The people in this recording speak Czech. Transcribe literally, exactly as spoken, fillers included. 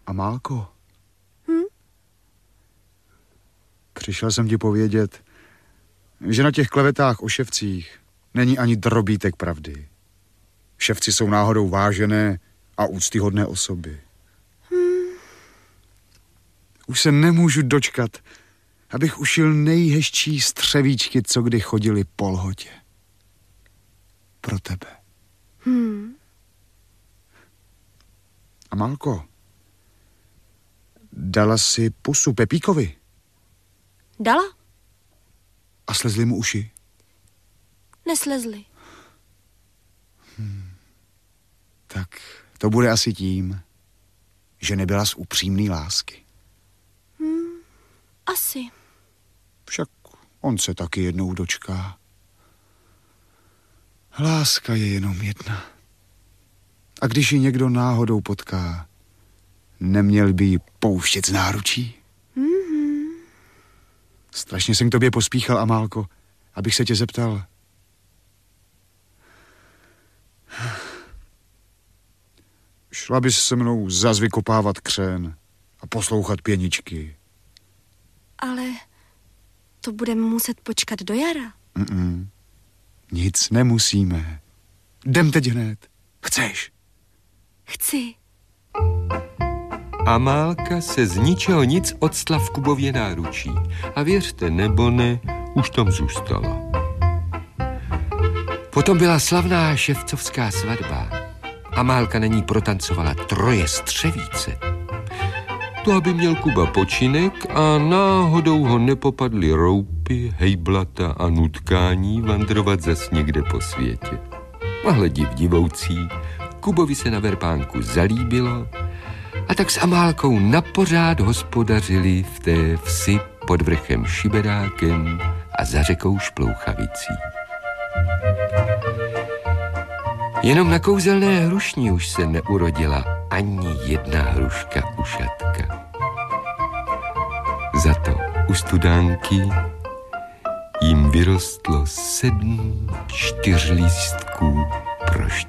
Amálko? Hm? Přišel jsem ti povědět, že na těch klevetách o ševcích není ani drobítek pravdy. Ševci jsou náhodou vážené a úctyhodné osoby. Hmm. Už se nemůžu dočkat, abych ušil nejhezčí střevíčky, co kdy chodili po lhotě. Pro tebe. Hmm. Amálko, dala si pusu Pepíkovi? Dala? A slezly mu uši? Neslezly. Hmm. Tak to bude asi tím, že nebyla z upřímný lásky. Hmm. Asi. Však on se taky jednou dočká. Láska je jenom jedna. A když ji někdo náhodou potká, neměl by ji pouštět z náručí? Mm-hmm. Strašně jsem k tobě pospíchal, Amálko, abych se tě zeptal. Šla bys se mnou zas vykopávat křen a poslouchat pěničky. Ale to budeme muset počkat do jara. Mm-mm. Nic nemusíme. Jdem teď hned. Chceš? Chci. Amálka se z ničeho nic octla v Kubově náručí. A věřte nebo ne, už tam zůstala. Potom byla slavná ševcovská svatba. Amálka na ní protancovala troje střevíce. To, aby měl Kuba počinek a náhodou ho nepopadly roupy, hejblata a nutkání vandrovat zas někde po světě. Ale div divoucí, Kubovi se na verpánku zalíbilo a tak s Amálkou napořád hospodařili v té vsi pod vrchem Šiberákem a za řekou Šplouchavicí. Jenom na kouzelné hrušni už se neurodila ani jedna hruška ušatka. Za to u studánky jim vyrostlo sedm čtyřlístků proštěpů.